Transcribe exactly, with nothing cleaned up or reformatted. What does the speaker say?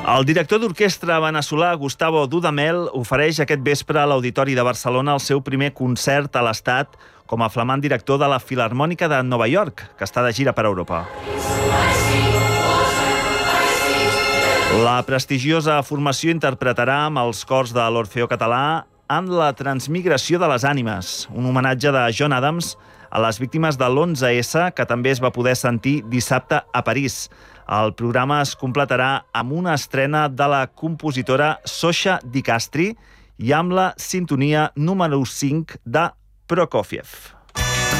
El director d'orquestra veneçolà Gustavo Dudamel ofereix aquest vespre a l'Auditori de Barcelona el seu primer concert a l'Estat com a flamant director de la Filharmònica de Nova York, que està de gira per Europa. La prestigiosa formació interpretarà amb els cors de l'Orfeó Català en La transmigració de les ànimes, un homenatge de John Adams a les víctimes de l'onze essa, que també es va poder sentir dissabte a París. El programa es completarà amb una estrena de la compositora Sosha Di Castri i amb la sintonia número cinc de Prokofiev.